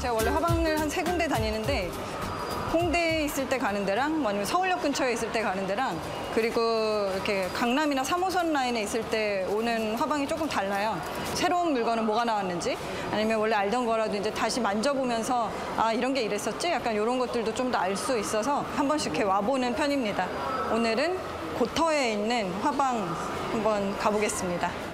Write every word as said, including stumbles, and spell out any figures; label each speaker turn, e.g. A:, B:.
A: 제가 원래 화방을 한 세 군데 다니는데 홍대에 있을 때 가는 데랑 아니면 서울역 근처에 있을 때 가는 데랑 그리고 이렇게 강남이나 삼 호선 라인에 있을 때 오는 화방이 조금 달라요. 새로운 물건은 뭐가 나왔는지 아니면 원래 알던 거라도 이제 다시 만져보면서 아 이런 게 이랬었지? 약간 이런 것들도 좀 더 알 수 있어서 한 번씩 이렇게 와보는 편입니다. 오늘은 고터에 있는 화방 한번 가보겠습니다.